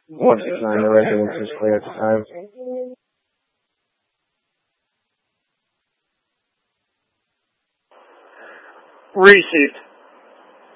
169, the residence is clear at the time. Received.